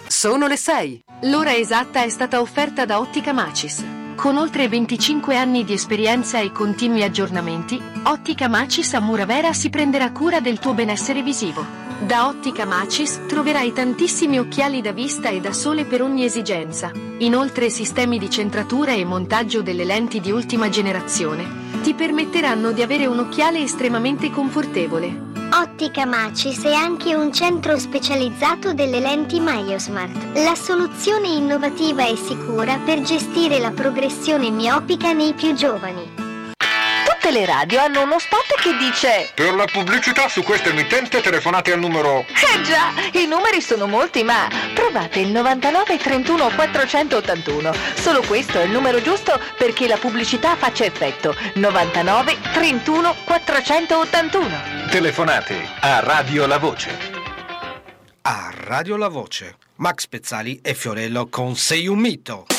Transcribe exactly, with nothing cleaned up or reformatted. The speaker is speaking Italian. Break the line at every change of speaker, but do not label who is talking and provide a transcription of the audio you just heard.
Sono le sei.
L'ora esatta è stata offerta da Ottica Macis. Con oltre venticinque anni di esperienza e continui aggiornamenti, Ottica Macis a Muravera si prenderà cura del tuo benessere visivo. Da Ottica Macis troverai tantissimi occhiali da vista e da sole per ogni esigenza. Inoltre sistemi di centratura e montaggio delle lenti di ultima generazione ti permetteranno di avere un occhiale estremamente confortevole.
Ottica Macis è anche un centro specializzato delle lenti MyoSmart, la soluzione innovativa e sicura per gestire la progressione miopica nei più giovani.
Tutte le radio hanno uno spot che dice:
per la pubblicità su questa emittente telefonate al numero...
Eh già, i numeri sono molti, ma provate il novantanove trentuno quattrocentottantuno. Solo questo è il numero giusto perché la pubblicità faccia effetto. novantanove trentuno quattrocentottantuno.
Telefonate a Radio La Voce.
A Radio La Voce, Max Pezzali e Fiorello con Sei un mito.